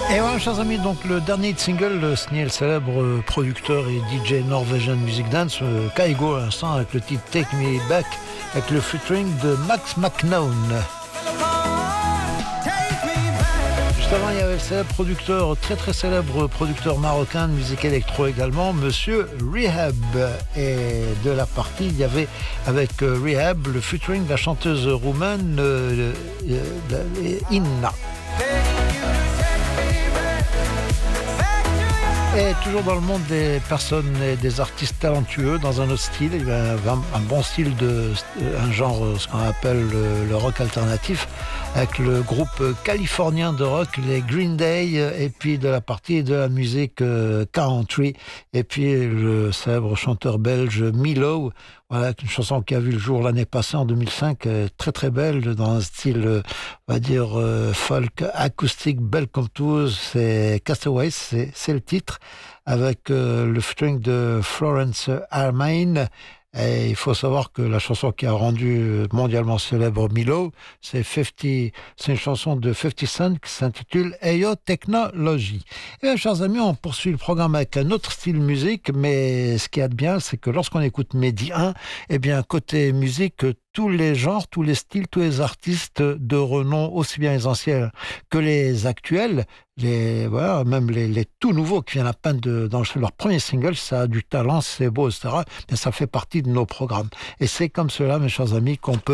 Et voilà, chers amis, donc le dernier single signé le célèbre producteur et DJ Norwegian Music Dance, Kaigo à l'instant, avec le titre Take Me Back, avec le featuring de Max McNown. Juste avant, il y avait le célèbre producteur, très célèbre producteur marocain de musique électro également, Monsieur Rehab. Et de la partie, il y avait avec Rehab le featuring de la chanteuse roumaine Inna. Et toujours dans le monde des personnes et des artistes talentueux, dans un autre style, il y a un bon style un genre, ce qu'on appelle le rock alternatif, avec le groupe californien de rock, les Green Day, et puis de la partie de la musique country, et puis le célèbre chanteur belge Milo. Voilà, une chanson qui a vu le jour l'année passée, en 2005, très belle, dans un style, on va dire, folk acoustique, belle comme tout. C'est Castaways, c'est le titre, avec le featuring de Florence Armine. Et il faut savoir que la chanson qui a rendu mondialement célèbre Milo, c'est une chanson de 50 Cent qui s'intitule Eyo Technology. Et bien, chers amis, on poursuit le programme avec un autre style musique, mais ce qu'il y a de bien, c'est que lorsqu'on écoute Mehdi 1, eh bien, côté musique, tous les genres, tous les styles, tous les artistes de renom, aussi bien les anciens que les actuels, même les tout nouveaux qui viennent à peine dans leur premier single, ça a du talent, c'est beau, etc. Mais ça fait partie de nos programmes. Et c'est comme cela, mes chers amis, qu'on peut